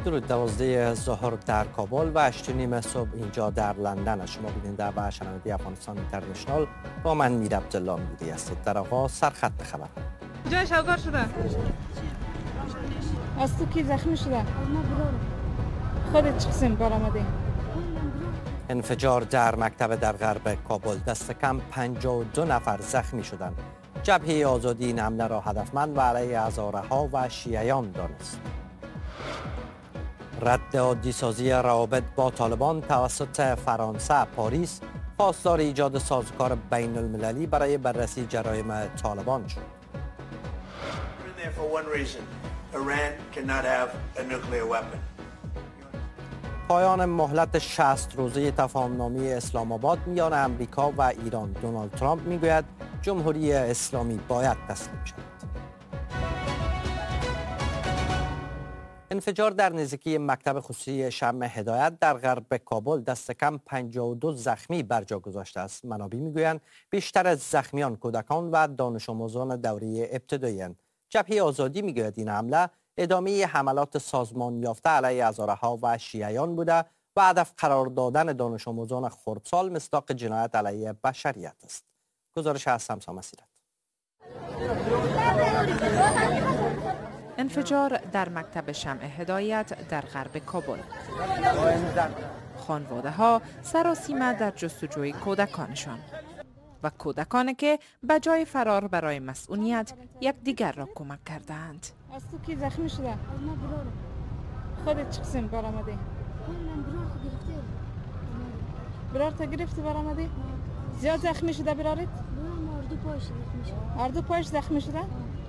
درود 12 ظهر در کابل و 8:30 صبح اینجا در لندن. شما بیننده و شنونده افغانستان اینترنشنال با من میر عبدالله میری هستید. در آغاز سرخط خبر. جای شوکار شده؟ از تو کی زخمی شده؟ خودت چه قسم کار آمده؟ انفجار در مکتب در غرب کابل، دست کم 52 نفر زخمی شدند. جبهه آزادی این حمله را هدفمند و علیه هزاره‌ها و شیعیان دانست. رد عادی سازی روابط با طالبان توسط فرانسه. پاریس خواستار ایجاد سازوکار بین المللی برای بررسی جرایم طالبان شد. پایان مهلت 60 روزه تفاهمنامه اسلام آباد میان امریکا و ایران. دونالد ترامپ میگوید جمهوری اسلامی باید تسلیم شود. انفجار در نزدیکی مکتب خصوصی شمع هدایت در غرب کابل، دست کم 52 زخمی بر جا گذاشته است. منابع میگویند بیشتر از زخمیان کودکان و دانش آموزان دوره ابتدایی اند. جبهه آزادی میگوید این حمله ادامه حملات سازمان یافته علیه هزاره‌ها و شیعیان بوده و هدف قرار دادن دانش آموزان خردسال مصداق جنایت علیه بشریت است. گزارش از سمسا مسیرت. انفجار در مکتب شمع هدایت در غرب کابل. خانواده ها سراسیمه در جستجوی کودکانشان و کودکانی که به جای فرار برای مسئولیت یکدیگر را کمک کردند. از تو کی زخمی شده؟ خودت چه قسم کار آمده؟ برار تا گرفتی بر آمده؟ زیاد زخمی شده برارت؟ اردو پایش زخمی شده؟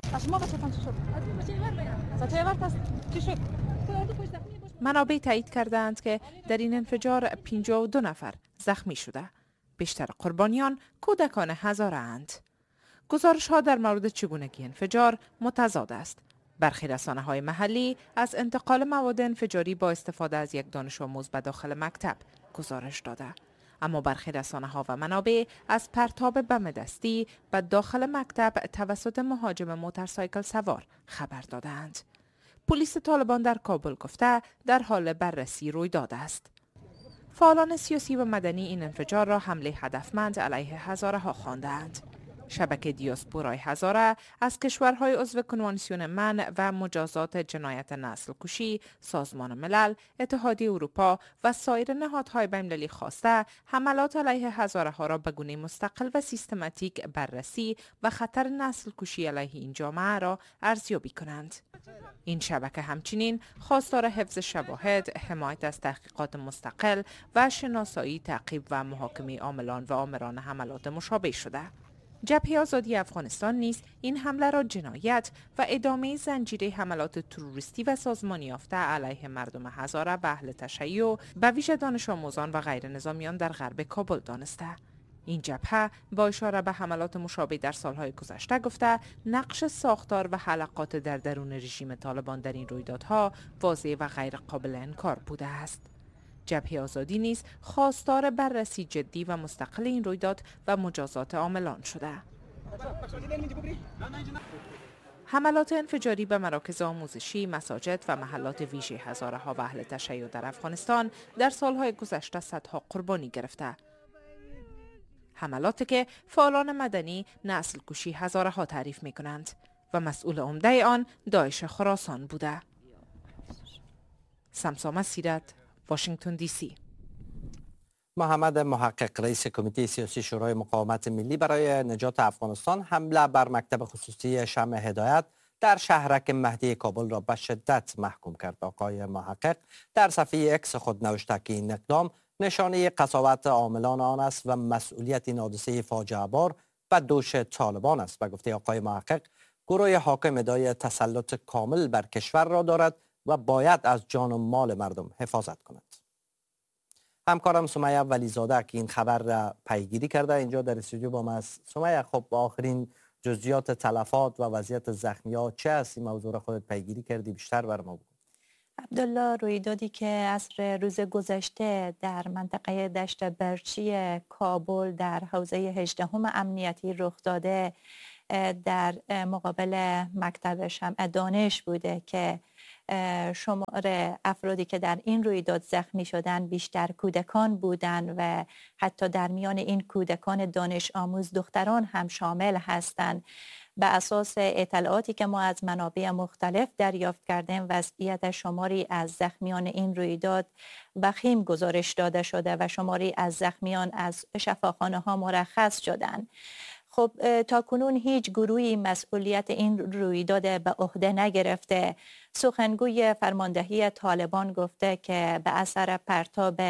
منابع تایید کردند که در این انفجار 52 نفر زخمی شده. بیشتر قربانیان کودکان هزاره اند. گزارش ها در مورد چگونگی انفجار متضاد است. برخی رسانه‌های محلی از انتقال مواد انفجاری با استفاده از یک دانش آموز به داخل مکتب گزارش داده. اما برخی رسانه‌ها و منابع از پرتاب بم دستی به داخل مکتب توسط مهاجم موتورسایکل سوار خبر دادند. پلیس طالبان در کابل گفته در حال بررسی رویداد است. فعالان سیاسی و مدنی این انفجار را حمله هدفمند علیه هزاره‌ها خواندند. شبکه دیاسپورای هزاره از کشورهای عضو کنوانسیون من و مجازات جنایت نسل کشی، سازمان ملل، اتحادیه اروپا و سایر نهادهای بین‌المللی خواسته حملات علیه هزاره‌ها را به گونه مستقل و سیستماتیک بررسی و خطر نسل کشی علیه این جامعه را ارزیابی کنند. این شبکه همچنین خواستار حفظ شواهد، حمایت از تحقیقات مستقل و شناسایی، تعقیب و محاکمه عاملان و آمران حملات مشابه شده. جبهه آزادی افغانستان نیز این حمله را جنایت و ادامه زنجیره حملات تروریستی و سازمانی یافته علیه مردم هزاره و اهل تشیع به ویژه دانش آموزان و غیر نظامیان در غرب کابل دانسته. این جبهه با اشاره به حملات مشابه در سالهای گذشته گفته نقش ساختار و حلقات در درون رژیم طالبان در این رویدادها واضح و غیر قابل انکار بوده است. جبهه آزادی نیز خواستار بررسی جدی و مستقل این رویداد و مجازات عاملان شده. حملات انفجاری به مراکز آموزشی، مساجد و محلات ویژه هزاره‌ها و اهل تشیع در افغانستان در سالهای گذشته صدها قربانی گرفته. حملاتی که فعالان مدنی نسل کشی هزاره‌ها تعریف می کنند و مسئول عمده آن داعش خراسان بوده. سمسا مسیرت، واشنگتن دی سی. محمد محقق رئیس کمیته سیاسی شورای مقاومت ملی برای نجات افغانستان حمله بر مکتب خصوصی شمع هدایت در شهرک مهدی کابل را به شدت محکوم کرد. آقای محقق در صفحه اکس خود نوشته که این اقدام نشانه قساوت عاملان آن است و مسئولیت این حادثه فاجعه بار به دوش طالبان است. و گفته آقای محقق گروه حاکم ادعای تسلط کامل بر کشور را دارد و باید از جان و مال مردم حفاظت کند. همکارم سمیه ولیزاده که این خبر را پیگیری کرده اینجا در استودیو با ما است. سمیه، خب آخرین جزئیات تلفات و وضعیت زخمی‌ها چه است؟ این موضوع را خودت پیگیری کردی، بیشتر بر ما بگو. عبدالله، رویدادی که عصر روز گذشته در منطقه دشت برچی کابل در حوزه 18 امنیتی رخ داده در مقابل مکتب شمع دانش بوده که شمار افرادی که در این رویداد زخمی شدن بیشتر کودکان بودند و حتی در میان این کودکان دانش آموز دختران هم شامل هستند. به اساس اطلاعاتی که ما از منابع مختلف دریافت کردیم، وضعیت شماری از زخمیان این رویداد وخیم گزارش داده شده و شماری از زخمیان از شفاخانه ها مرخص شدند. خب تا کنون هیچ گروهی مسئولیت این رویداد به عهده نگرفته. سخنگوی فرماندهی طالبان گفته که به اثر پرتاب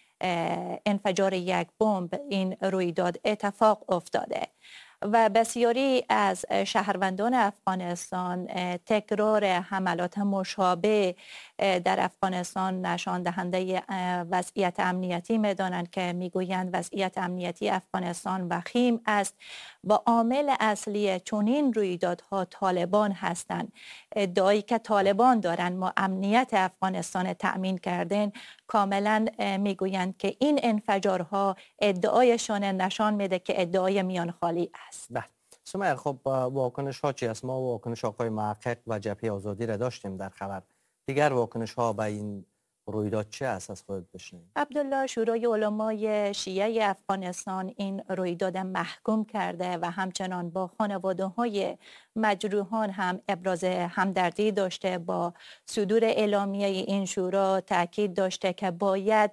انفجار یک بمب این رویداد اتفاق افتاده و بسیاری از شهروندان افغانستان تکرار حملات مشابه در افغانستان نشان دهنده وضعیت امنیتی می‌دانند که میگویند وضعیت امنیتی افغانستان وخیم است و عامل اصلی چنین رویدادها طالبان هستند. ادعایی که طالبان دارند ما امنیت افغانستان تأمین کردن، کاملا میگویند که این انفجارها ادعایشان نشان میده که ادعای میان خالی است. بله سمیه، خب واکنش ها چی است؟ ما واکنش آقای محقق و جبهه آزادی را داشتیم در خبر. دیگر واکنش ها به این رویداد چه است از خودت بشنویم؟ عبدالله، شورای علمای شیعه افغانستان این رویداد محکوم کرده و همچنان با خانواده های مجروحان هم ابراز همدردی داشته. با صدور اعلامیه این شورا تاکید داشته که باید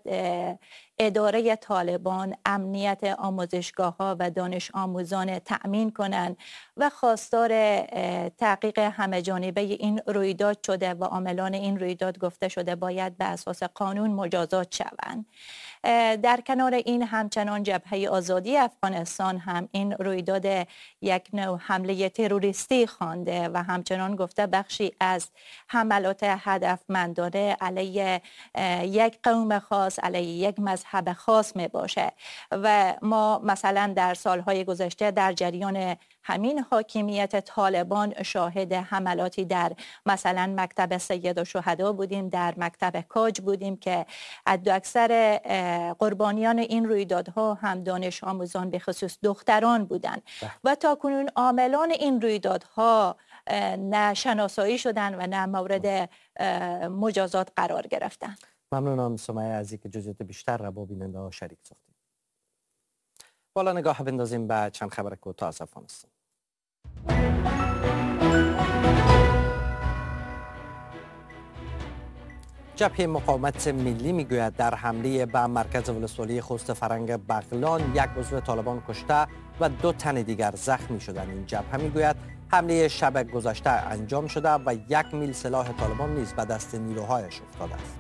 اداره طالبان امنیت آموزشگاه ها و دانش آموزان تأمین کنند و خواستار تحقیق همه جانبه این رویداد شده و عاملان این رویداد گفته شده باید به اساس قانون مجازات شوند. در کنار این همچنان جبهه آزادی افغانستان هم این رویداد یک نوع حمله تروریستی خوانده و همچنان گفته بخشی از حملات هدفمندانه علیه یک قوم خاص، علیه یک مذهب خاص می باشه و ما مثلا در سالهای گذشته در جریان همین حاکمیت طالبان شاهد حملاتی در مثلا مکتب سید الشهدا بودیم، در مکتب کاج بودیم که اکثر قربانیان این رویدادها هم دانش آموزان به خصوص دختران بودند و تا کنون عاملان این رویدادها نه شناسایی شدن و نه مورد مجازات قرار گرفتن. ممنونم سمیه از اینکه جزئیات بیشتر را با بیننده ها شریک ساختیم. بالا نگاه بندازیم به چند خبر کوتاه از افغانستان. جبهه مقاومت ملی میگوید در حمله به مرکز ولسوالی خوست فرنگ بغلان یک عضو طالبان کشته و 2 تن دیگر زخمی شدند. این جبهه میگوید حمله شب گذشته انجام شده و 1 میل سلاح طالبان نیز به دست نیروهایش افتاده است.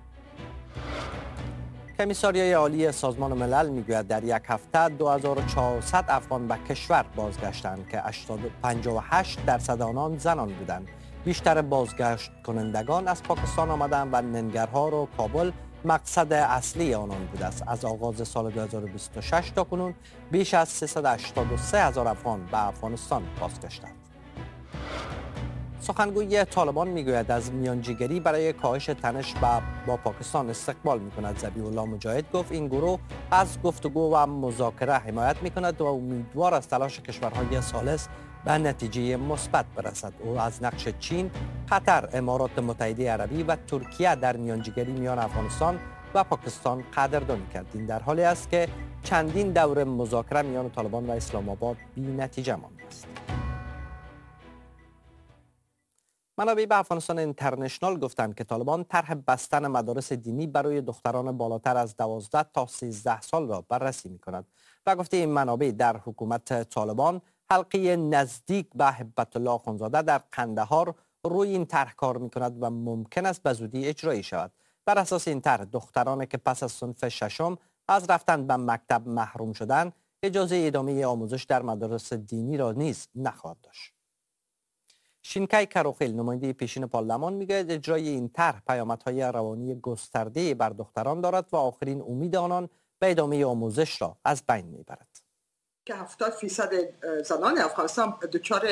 کمیساریای عالی سازمان ملل میگوید در یک هفته 2400 افغان به کشور بازگشتند که 58% آنان زنان بودند. بیشتر بازگشت کنندگان از پاکستان آمدند و ننگرهار و کابل مقصد اصلی آنان بوده است. از آغاز سال 2026 تا کنون بیش از 383,000 افغان به افغانستان بازگشتند. سخنگوی طالبان میگوید از میانجیگری برای کاهش تنش با پاکستان استقبال میکند. ذبیح الله مجاهد گفت این گروه از گفتگو و مذاکره حمایت میکند و امیدوار از تلاش کشورهای ثالث به نتیجه مثبت برسد. او از نقش چین، قطر، امارات متحده عربی و ترکیه در میانجیگری میان افغانستان و پاکستان قدردانی کرد. این در حالی است که چندین دور مذاکره میان طالبان و اسلام آباد بی نتیجه مانده است. منابع به افغانستان اینترنشنال گفتند که طالبان طرح بستن مدارس دینی برای دختران بالاتر از 12 تا 13 سال را بررسی می‌کند و گفته این منابع در حکومت طالبان حلقه نزدیک به هبت الله اخوندزاده در قندهار روی این طرح کار می‌کند و ممکن است به زودی اجرایی شود. بر اساس این طرح دخترانی که پس از صنف ششم از رفتن به مکتب محروم شدند اجازه ادامه آموزش در مدارس دینی را نیز نخواهد داشت. شینکای کروخیل نماینده پیشین پارلمان میگوید اجرای این طرح پیامدهای روانی گسترده بر دختران دارد و آخرین امید آنان به ادامه آموزش را از بین میبرد. که 70% زنان افغانستان دچار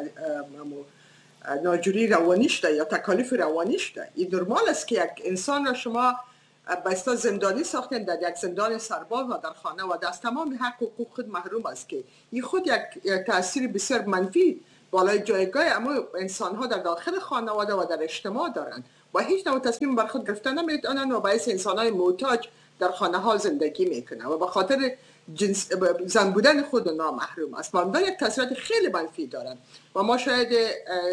ناجوری روانی شده یا تکالیف روانی شده. این نرمال است که یک انسان را شما به اصطلاح زندانی ساختن در یک زندان سرباز و در خانه و از تمام حق و حقوق خود محروم است که این خود یک تاثیر بسیار منفی بالای جایگاه اما انسان ها در داخل خانواده و در اجتماع دارند و هیچ نوع تصمیم بر خود گرفتن نمیتونن و باعث انسان های محتاج در خانه ها زندگی میکنن و به خاطر زن بودن خود اونا محروم است و یک تاثیرات خیلی منفی دارن و ما شاید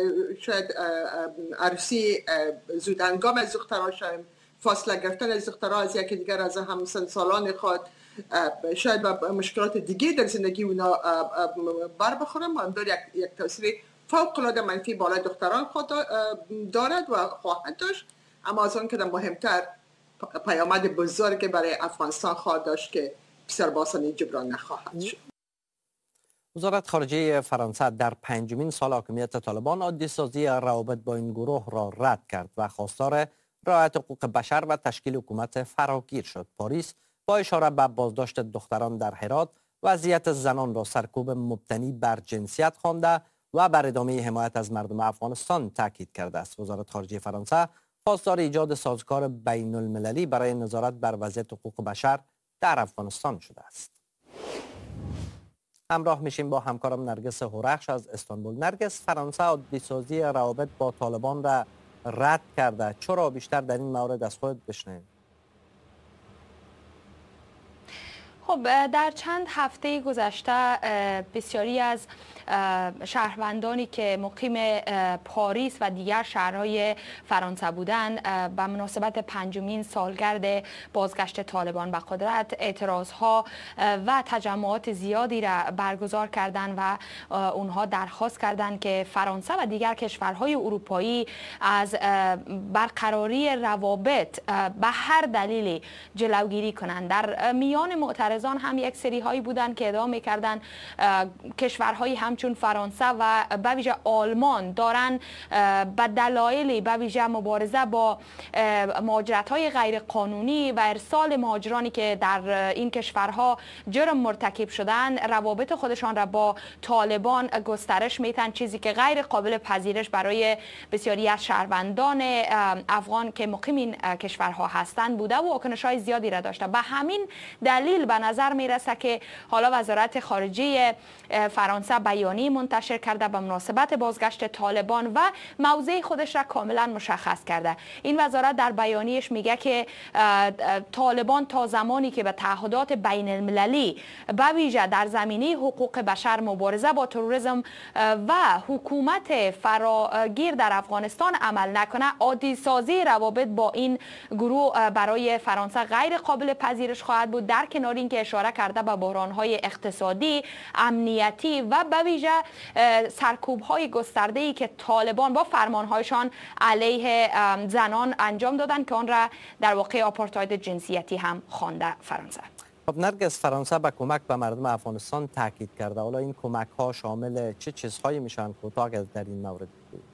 عروسی زودهنگام از دخترها شاید فاصله گرفتن از دخترها از یکی دیگر از همسن‌سالان خود شاید با مشکلات دیگه در زندگی اونا بر بخورن و همدار یک تاثیر فوق العاده منفی بالای دختران خود دارد و خواهد داشت. اما از آن که مهمتر پیامد بزرگی برای افغانستان خواهد داشت که بسیار باسانی جبران نخواهد شد. وزارت خارجه فرانسه در 5مین سال حاکمیت طالبان عادی‌سازی روابط با این گروه را رد کرد و خواستار رعایت حقوق بشر و تشکیل حکومت فراگیر شد. پاریس با اشاره به بازداشت دختران در هرات وضعیت زنان را سرکوب مبتنی بر جنسیت خوانده و بر ادامه حمایت از مردم افغانستان تاکید کرده است. وزارت خارجه فرانسه خواستار ایجاد سازوکار بین المللی برای نظارت بر وضعیت حقوق بشر در افغانستان شده است. همراه میشیم با همکارم نرگس هورخش از استانبول. نرگس، فرانسه عادی‌سازی روابط با طالبان را رد کرده. چرا؟ بیشتر در این مورد از خودت بشنویم. خب در چند هفته گذشته بسیاری از شهروندانی که مقیم پاریس و دیگر شهرهای فرانسه بودند به مناسبت 5مین سالگرد بازگشت طالبان به قدرت اعتراضها و تجمعات زیادی را برگزار کردند و اونها درخواست کردند که فرانسه و دیگر کشورهای اروپایی از برقراری روابط به هر دلیلی جلوگیری کنند. در میان معترضان هم یک سری هایی بودند که ادعا می‌کردند کشورهای همچون فرانسه و به ویژه آلمان دارن به دلایلی به ویژه مبارزه با مهاجرت‌های غیر قانونی و ارسال مهاجرانی که در این کشورها جرم مرتکب شدن روابط خودشان را با طالبان گسترش میتن، چیزی که غیر قابل پذیرش برای بسیاری از شهروندان افغان که مقیم این کشورها هستند بوده و واکنش‌های زیادی را داشته. به همین دلیل به نظر میرسه که حالا وزارت خارجه فرانسه بیانیه منتشر کرده به مناسبت بازگشت طالبان و موضع خودش را کاملا مشخص کرده. این وزارت در بیانیه‌اش میگه که طالبان تا زمانی که به تعهدات بین المللی به ویژه در زمینه حقوق بشر، مبارزه با تروریسم و حکومت فراگیر در افغانستان عمل نکنه، عادی سازی روابط با این گروه برای فرانسه غیر قابل پذیرش خواهد بود. در کنار اینکه اشاره کرده به بحران‌های اقتصادی، امنیتی و به ویژه سرکوب‌های گسترده‌ای که طالبان با فرمان‌هایشان علیه زنان انجام دادند که آن را در واقع آپارتاید جنسیتی هم خوانده فرانسه. خب نرگس، فرانسه به کمک به مردم افغانستان تاکید کرده. حالا این کمک‌ها شامل چه چیزهایی میشن؟ کوتاه در این مورد بگویید.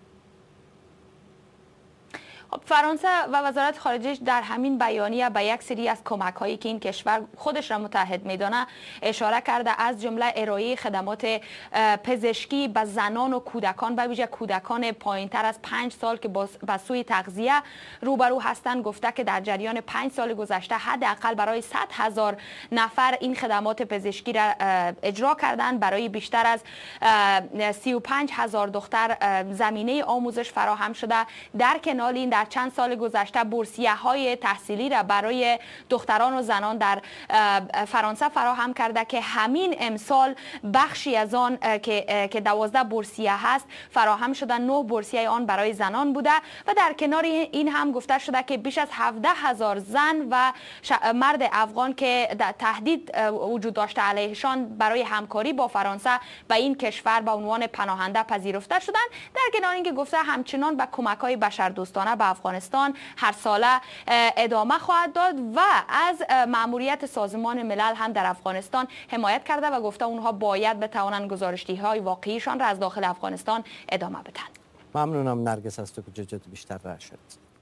فرانسه و وزارت خارجه در همین بیانیه به یک سری از کمک‌هایی که این کشور خودش را متحد می‌دانه اشاره کرده، از جمله ارائه خدمات پزشکی به زنان و کودکان، به ویژه کودکان پایین‌تر از 5 سال که با سوء تغذیه روبرو هستند. گفته که در جریان 5 سال گذشته حداقل برای 100,000 نفر این خدمات پزشکی را اجرا کردند. برای بیشتر از 35,000 دختر زمینه آموزش فراهم شده. در کنار این در چند سال گذشته بورسیه‌های تحصیلی را برای دختران و زنان در فرانسه فراهم کرده که همین امسال بخشی از آن که 12 بورسیه هست فراهم شده. 9 بورسیه آن برای زنان بوده و در کنار این هم گفته شده که بیش از 17,000 زن و مرد افغان که تهدید وجود داشته علیهشان برای همکاری با فرانسه به این کشور به عنوان پناهنده پذیرفته شدند. در کنار اینکه گفته همچنان به کمک‌های بشردوستانه به افغانستان هر ساله ادامه خواهد داد و از مأموریت سازمان ملل هم در افغانستان حمایت کرده و گفته اونها باید بتوانند گزارش‌دهی‌های واقعیشان را از داخل افغانستان ادامه بدن. ممنونم نرگس از تو که جزئیات بیشتر را شد.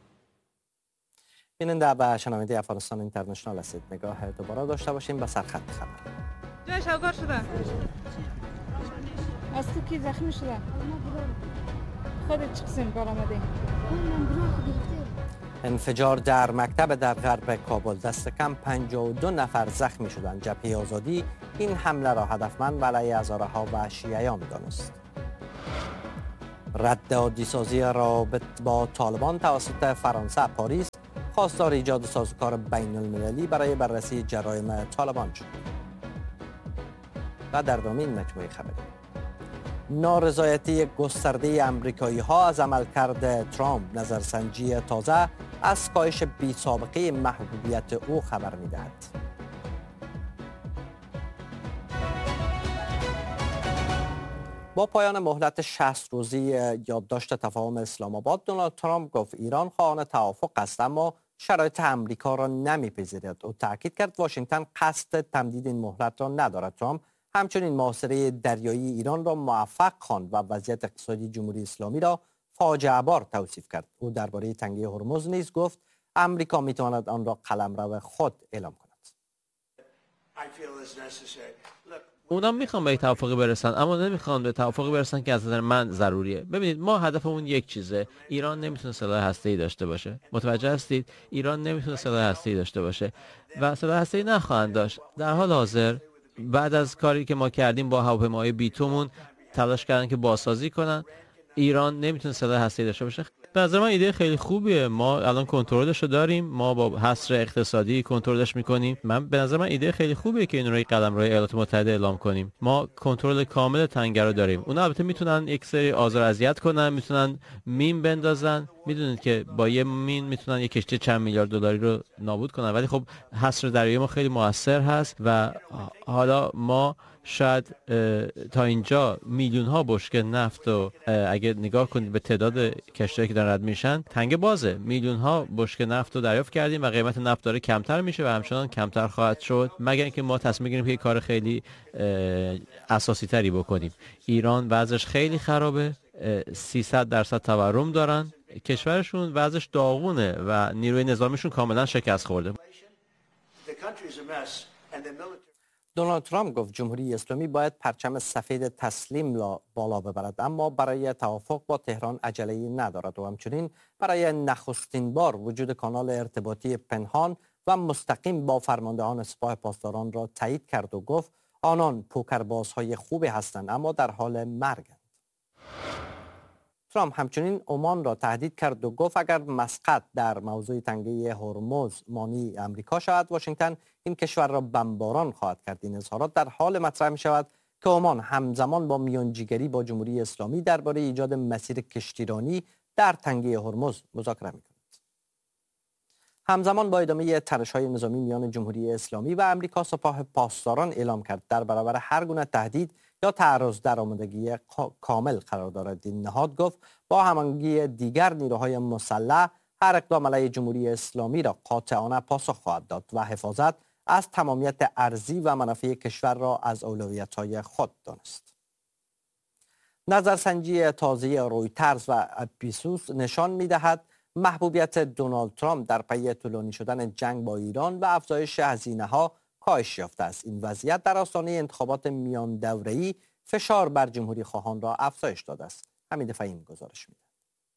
بیننده به شنونده افغانستان اینترنشنال هستید. نگاه دوباره داشته باشیم به سرخط خبر. جای شوگار شده. از تو کی زخمی شده؟ خودت چه قسم کار آمده؟ انفجار در مکتب در غرب کابل، دست کم 52 نفر زخمی شدند. جبهه آزادی این حمله را هدفمند علیه هزاره‌ها و شیعیان دانست. رد عادی‌سازی رابط با طالبان توسط فرانسه پاریس خواستار ایجاد سازوکار بین المللی برای بررسی جرایم طالبان شد. و در ادامه این مجموعه خبری، نارضایتی گسترده امریکایی ها از عملکرد ترامپ نظرسنجی تازه از کاهش بی‌سابقه محبوبیت او خبر می‌دهد. با پایان مهلت 60 روزی یادداشت تفاهم اسلام آباد، دونالد ترامپ گفت ایران خواهان توافق است اما شرایط امریکا را نمی‌پذیرد. او تاکید کرد واشنگتن قصد تمدید این مهلت را ندارد. ترامپ همچنین محاصره دریایی ایران را موفق خواند و وضعیت اقتصادی جمهوری اسلامی را فاجعه بار توصیف کرد. او درباره تنگه هرمز نیز گفت امریکا می‌تواند آن را قلمرو خود اعلام کند. اونا میخوان به توافقی برسن اما نمیخوان به توافقی برسن که از نظر من ضروریه. ببینید ما هدفمون یک چیزه. ایران نمیتونه سلاح هسته‌ای داشته باشه. متوجه هستید؟ ایران نمیتونه سلاح هسته‌ای داشته باشه و سلاح هسته‌ای نخواهند داشت. در حال حاضر بعد از کاری که ما کردیم با هواپیمای بیتومون تلاش کردن که بازسازی کنن. ایران نمیتونه سلاح هسته‌ای داشته باشه. به نظر من ایده خیلی خوبیه. ما الان کنترلش رو داریم. ما با حصر اقتصادی کنترلش میکنیم. به نظر من ایده خیلی خوبیه که این رو قلمرو ایالات متحده اعلام کنیم. ما کنترل کامل تنگه رو داریم. اونا البته میتونن یک سری آزار اذیت کنن، میتونن مین بندازن. میدونید که با یه مین میتونن یک کشتی چند میلیارد دلاری رو نابود کنن، ولی خب حصر دریایی ما خیلی موثر هست و حالا ما شاید تا اینجا میلیون ها بشکه نفت و اگه نگاه کنید به تعداد کشتی‌هایی که دارن رد میشن تنگه بازه. میلیون ها بشکه نفت رو دریافت کردیم و قیمت نفت داره کمتر میشه و همچنان کمتر خواهد شد مگر اینکه ما تصمیم بگیریم که یک کار خیلی اساسی تری بکنیم. ایران وضعش خیلی خرابه. 300% تورم دارن. کشورشون وضعش داغونه و نیروی نظامیشون کاملا شکست خورده. دونالد ترامپ گفت جمهوری اسلامی باید پرچم سفید تسلیم بالا ببرد اما برای توافق با تهران عجله‌ای ندارد و همچنین برای نخستین بار وجود کانال ارتباطی پنهان و مستقیم با فرماندهان سپاه پاسداران را تایید کرد و گفت آنان پوکربازهای خوبی هستند اما در حال مرگند. ترامپ همچنین عمان را تهدید کرد و گفت اگر مسقط در موضوع تنگه هرمز مانی امریکا شود واشنگتن این کشور را بمباران خواهد کرد. این اظهارات در حال مطرح می شود که عمان همزمان با میانجیگری با جمهوری اسلامی درباره ایجاد مسیر کشتیرانی در تنگه هرمز مذاکره می کند. همزمان با ادامه تنش‌های نظامی میان جمهوری اسلامی و امریکا سپاه پاسداران اعلام کرد در برابر هر گونه تهدید یا تعرض در آمادگی کامل قرار دارد. این نهاد گفت با هماهنگی دیگر نیروهای مسلح هر اقدام علیه جمهوری اسلامی را قاطعانه پاسخ خواهد داد و حفاظت از تمامیت ارضی و منافع کشور را از اولویت‌های خود دانست. نظرسنجی تازه رویترز و اپیسوس نشان می‌دهد محبوبیت دونالد ترامپ در پی طولانی شدن جنگ با ایران و افزایش هزینه‌ها کاهش یافته است. این وضعیت در آستانه انتخابات میان دوره‌ای فشار بر جمهوری خواهان را افزایش داده است. حمید فهیم گزارش می‌دهد.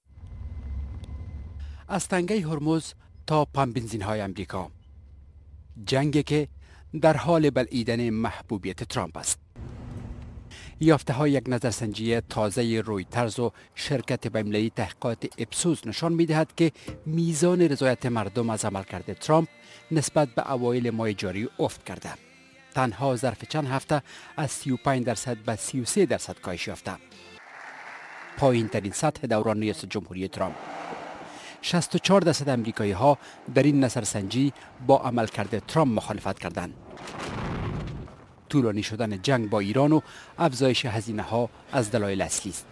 از تنگه هرمز تا پمپ‌بنزین‌های امریکا، جنگی که در حال بلعیدن محبوبیت ترامپ است. یافته‌های یک نظرسنجی تازه رویترز و شرکت بین‌المللی تحقیقات اپسوس نشان می‌دهد که میزان رضایت مردم از عملکرد ترامپ نسبت به اوایل ماه جاری افت کرده. تنها ظرف چند هفته از 35% به 33% کاهش یافته. پایین‌ترین سطح دوران ریاست جمهوری ترامپ. 64% امریکایی‌ها در این نظرسنجی با عملکرد ترامپ مخالفت کردند. طولانی شدن جنگ با ایران و افزایش هزینه‌ها از دلایل اصلی است.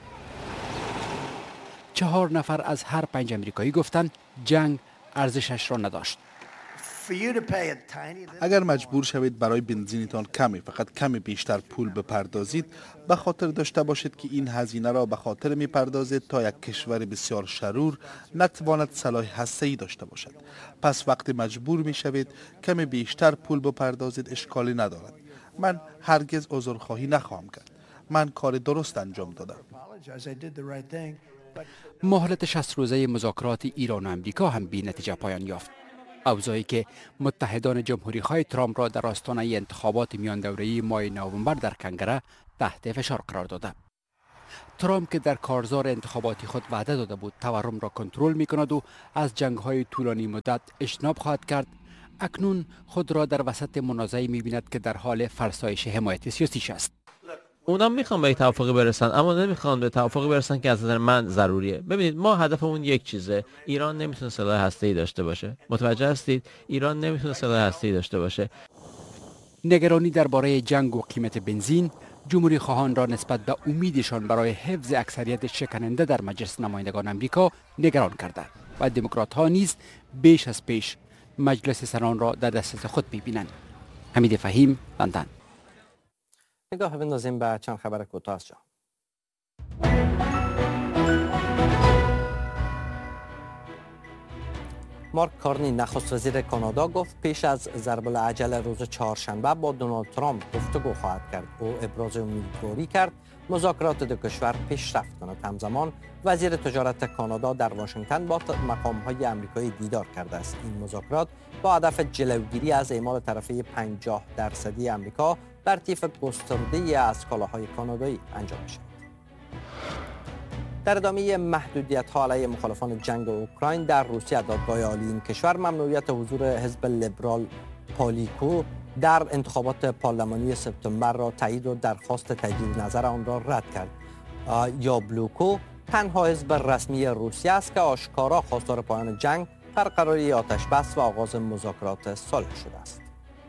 4 نفر از هر 5 امریکایی گفتند جنگ ارزشش را نداشت. اگر مجبور شوید برای بنزینتان فقط کمی بیشتر پول بپردازید، به خاطر داشته باشید که این هزینه را به خاطر میپردازید تا یک کشور بسیار شرور نتواند سلاح هسته‌ای داشته باشد. پس وقتی مجبور میشوید کمی بیشتر پول بپردازید اشکالی ندارد. من هرگز عذرخواهی نخواهم کرد. من کار درست انجام دادم. مهلت 60 روزه مذاکرات ایران و امریکا هم بی نتیجه پایان یافت. اوضاعی که متحدان جمهوری‌خواه ترامپ را در آستانه انتخابات میان دوره‌ای ماه نوامبر در کنگره تحت فشار قرار داده. ترامپ که در کارزار انتخاباتی خود وعده داده بود تورم را کنترل می کند و از جنگ‌های طولانی مدت اجتناب خواهد کرد، اکنون خود را در وسط منازعه‌ای می بیند که در حال فرسایش حمایت سیاسیش است. اونا میخوان به توافقی برسن اما نمیخوان به توافقی برسن که از نظر من ضروریه. ببینید ما هدفمون یک چیزه. ایران نمیتونه سلاح هسته‌ای داشته باشه. متوجه هستید؟ ایران نمیتونه سلاح هسته‌ای داشته باشه. نگرانی درباره جنگ و قیمت بنزین جمهوری خواهان را نسبت به امیدشان برای حفظ اکثریت شکننده در مجلس نمایندگان آمریکا نگران کرده و دموکرات ها نیز بیش از پیش مجلس سنان را در دسترس خود می‌بینند. حمید فهیم، لندن. نگاه بندازیم به چند خبر کوتاه از جهان. مارک کارنی نخست وزیر کانادا گفت پیش از ضرب العجل روز چهارشنبه با دونالد ترامپ گفتگو خواهد کرد. او ابراز امیدواری کرد مذاکرات دو کشور پیشرفت کند. همزمان وزیر تجارت کانادا در واشنگتن با مقام‌های آمریکایی دیدار کرده است. این مذاکرات با هدف جلوگیری از اعمال طرفه 50% آمریکا بر طیف گسترده‌ای از کالاهای کانادایی انجام می‌شود. در ادامه محدودیت‌ها علیه مخالفان جنگ اوکراین در روسیه، دادگاه عالی این کشور ممنوعیت حضور حزب لیبرال پالیکو در انتخابات پارلمانی سپتامبر را تایید و درخواست تجدید نظر آن را رد کرد. یابلوکو تنها حزب رسمی روسیه است که آشکارا خواستار پایان جنگ، برقراری آتش‌بس و آغاز مذاکرات صلح شده است.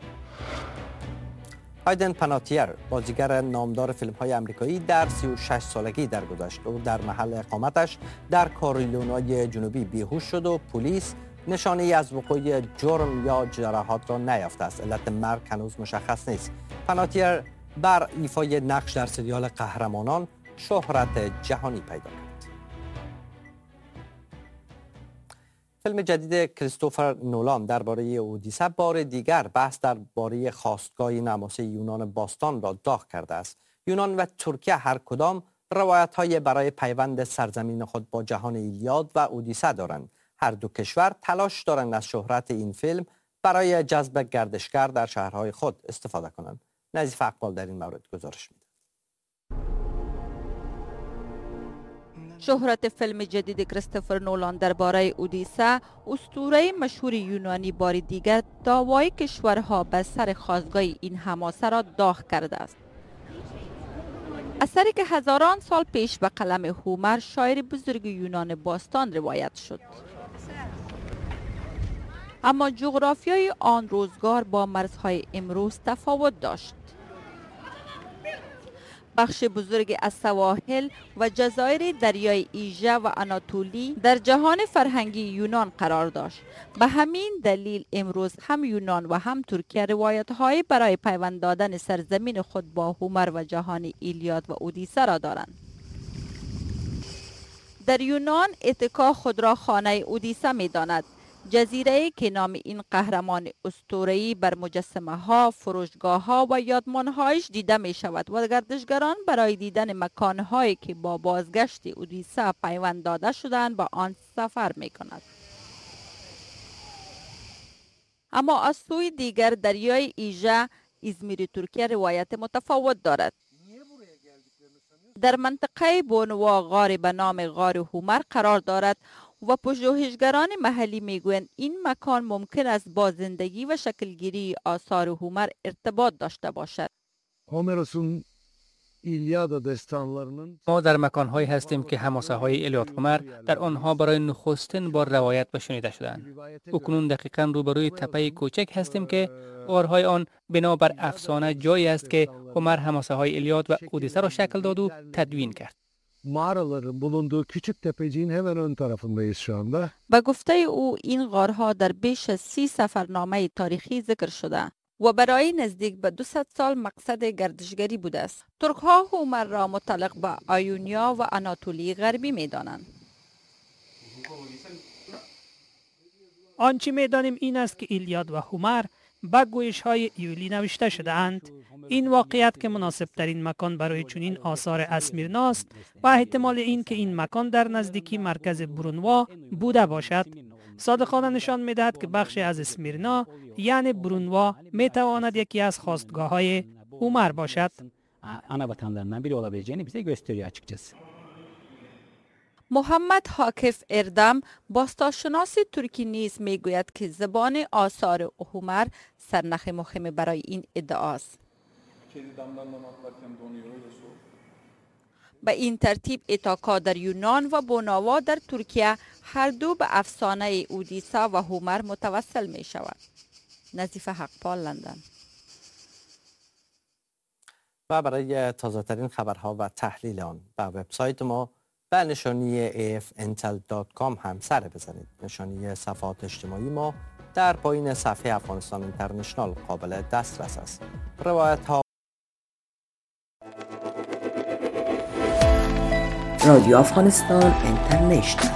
هایدن پاناتیر، بازیگر نامدار فیلم‌های آمریکایی، در 36 سالگی درگذشت. او در محل اقامتش در کارولینای جنوبی بیهوش شد و پلیس نشانه‌ای از وقوع جرم یا جراحات را نیافته است. علت مرگ هنوز مشخص نیست. پاناتیر بر ایفای نقش در سریال قهرمانان شهرت جهانی پیدا کرد. فیلم جدید کریستوفر نولان درباره اودیسه بار دیگر بحث درباره خاستگاه نماسه یونان باستان را داغ کرده است. یونان و ترکیه هر کدام روایت‌های برای پیوند سرزمین خود با جهان ایلیاد و اودیسه دارند. هر دو کشور تلاش دارند از شهرت این فیلم برای جذب گردشگر در شهرهای خود استفاده کنند. نظیف اقبال در این مورد گزارش می‌دهد. شهرت فیلم جدید کریستوفر نولان درباره اودیسه، اسطوره مشهور یونانی، بار دیگر دعوای کشورها به سر خاستگاه این حماسه را داغ کرده است. اثری که هزاران سال پیش به قلم هومر، شاعر بزرگ یونان باستان، روایت شد. اما جغرافیای آن روزگار با مرزهای امروز تفاوت داشت. بخش بزرگ از سواحل و جزایر دریای ایژه و آناتولی در جهان فرهنگی یونان قرار داشت. به همین دلیل امروز هم یونان و هم ترکیه روایت‌های برای پیوند دادن سرزمین خود با هومر و جهان ایلیاد و اودیسه را دارند. در یونان اتکا خود را خانه اودیسه می داند. جزیره‌ای که نام این قهرمان اسطوره‌ای بر مجسمه‌ها، فروشگاه‌ها و یادمان‌هایش دیده می‌شود و گردشگران برای دیدن مکان‌هایی که با بازگشت اودیسه پیوند داده شدند به آن سفر می‌کنند. اما از سوی دیگر دریای ایژه، ازمیر ترکیه روایت متفاوت دارد. در منطقه بونوا غاری به نام غار هومر قرار دارد و پژوهشگران محلی میگویند این مکان ممکن است با زندگی و شکلگیری آثار هومر ارتباط داشته باشد. هومروس'un ایلیاد داستانlarının ما در مکان‌هایی هستیم که حماسه‌های الیاد هومر در آنها برای نخستین بار روایت و شنیده شدند. اکنون دقیقاً روبروی تپه کوچک هستیم که غارهای آن بنابر افسانه جایی است که هومر حماسه‌های الیاد و اودیسه را شکل داد و تدوین کرد. mağaraların bulunduğu küçük tepeciğin hemen ön tarafındayız şu anda. به گفته او این غارها در بیش از 30 سفرنامه تاریخی ذکر شده و برای نزدیک به 200 سال مقصد گردشگری بوده است. ترک‌ها هومر را متعلق به آیونیا و آناتولی غربی می دانند. آنچه می دانیم این است که ایلیاد و هومر به گویش‌های ایولی نوشته شده اند. این واقعیت که مناسب ترین مکان برای چنین آثار اسمیرنا است و احتمال این که این مکان در نزدیکی مرکز برونوا بوده باشد صادقانه نشان می‌دهد که بخشی از اسمیرنا یعنی برونوا می‌تواند یکی از خاستگاه‌های هومر باشد ana vatanlarından biri olabileceğini bize gösteriyor açıkçası. محمد حاکف اردم باستانشناس ترکی نیز میگوید که زبان آثار هومر سرنخ مهمی برای این ادعاست. به این ترتیب ایتاکا در یونان و بوناوا در ترکیه هر دو به افسانه اودیسا و هومر متوسل می شود. نظیف حقپال، لندن. و برای تازه ترین خبرها و تحلیل آن به وبسایت ما به نشانی afntel.com هم سر بزنید. نشانی صفحات اجتماعی ما در پایین صفحه افغانستان اینترنشنال قابل دسترس است. روایت ها رادیو افغانستان اینترنشنال.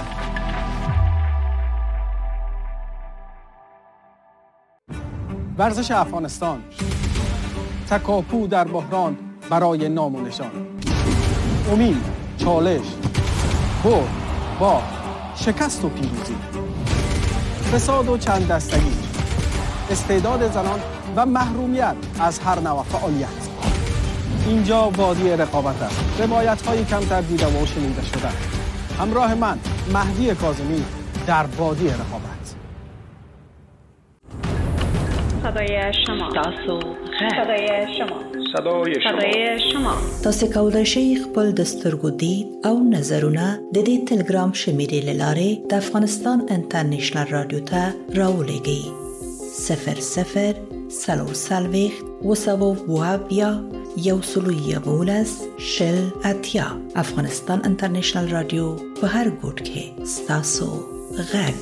ورزش افغانستان، تکاپو در بحران برای نام و نشان، امید، چالش، برد، باخت، شکست و پیروزی، فساد و چند دستگی، استعداد زنان و محرومیت از هر نوع فعالیت. اینجا وادی رقابت است. روایت‌های کمتر دیده و شنیده شده. همراه من مهدی کاظمی در وادی رقابت. صدای شما، صدای شما، صدای شما. تاسو کولای شئ خپل د سترګو دید او نظرونه د دې ټلګرام شمیرې له لارې د افغانستان انټرنیشنل رادیو ته راولېږئ. 00 صلوصلوېښت وسوه اویا یو سلو یولس شل اتیا. افغانستان انټرنیشنل رادیو په هر ګوټ کې ستاسو غږ.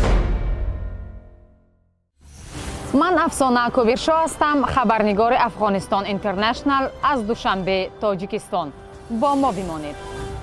من افسانه کویرشا هستم، خبرنگار افغانستان اینترنشنل از دوشنبه تاجیکستان. با ما بمانید.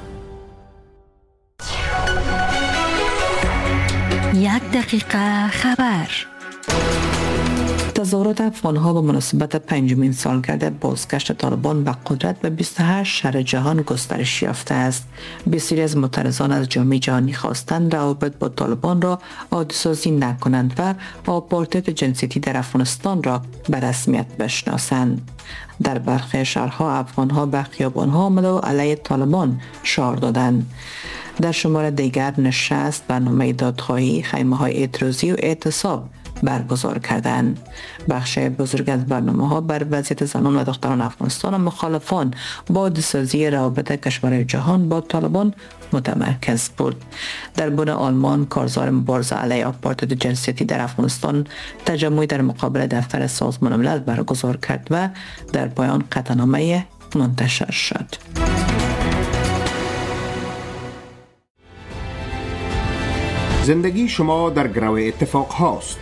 یک دقیقه خبر. تظاهرات افغان‌ها به مناسبت 5مین سالگرد بازگشت طالبان به قدرت به 28 شهر جهان گسترش یافته است. بسیاری از معترضان از جامعه جهانی خواستند روابط با طالبان را عادی‌سازی نکنند و آپارتاید جنسیتی در افغانستان را به رسمیت بشناسند. در برخی شهرها افغان‌ها به خیابان‌ها آمده و علیه طالبان شعار دادند. در شمار دیگر نشست، برنامه دادخواهی، خیمه‌های اعتراضی و اعتصاب برگزار کردند. بخش بزرگ از برنامه‌ها بر وضعیت زنان و دختران افغانستان و مخالفان با عادی‌سازی روابط کشورهای جهان با طالبان متمرکز بود. در بن آلمان کارزار مبارزه علیه آپارتاید جنسیتی در افغانستان تجمعی در مقابل دفتر سازمان ملل برگزار کرد و در پایان قطعنامه منتشر شد. زندگی شما در گرو اتفاق هاست.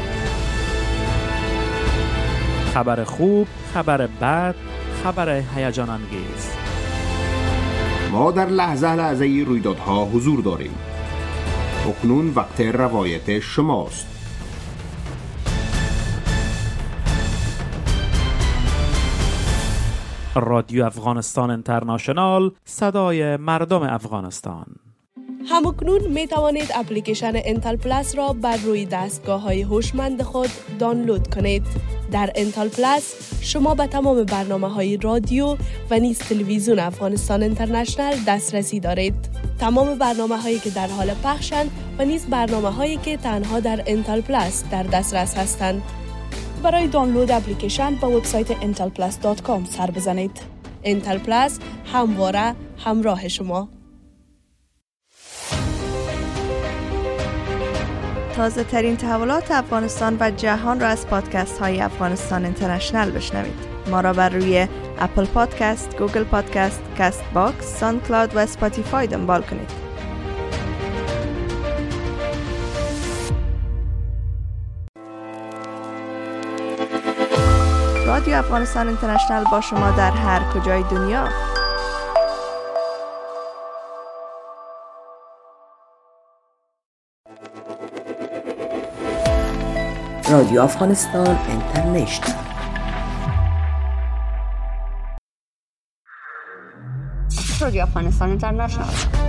خبر خوب، خبر بد، خبر هیجان انگیز. ما در لحظه رویدادها حضور داریم. اکنون وقت روایت شماست. رادیو افغانستان اینترنشنال، صدای مردم افغانستان. همکنون می توانید اپلیکیشن انتل پلاس را بر روی دستگاه‌های هوشمند خود دانلود کنید. در انتل پلاس شما به تمام برنامه‌های رادیو و نیز تلویزیون افغانستان اینترنشنل دسترسی دارید. تمام برنامه‌هایی که در حال پخشند و نیز برنامه‌هایی که تنها در انتل پلاس در دسترس هستند. برای دانلود اپلیکیشن به وبسایت intelplus.com سر بزنید. انتل پلاس همواره همراه شما. تازه ترین تحولات افغانستان و جهان را از پادکست های افغانستان اینترنشنل بشنوید. ما را بر روی اپل پادکست، گوگل پادکست، کست باکس، ساوند کلاود و اسپاتیفای دنبال کنید. رادیو افغانستان اینترنشنل با شما در هر کجای دنیا. رادیو افغانستان اینترنشنال. رادیو افغانستان اینترنشنال.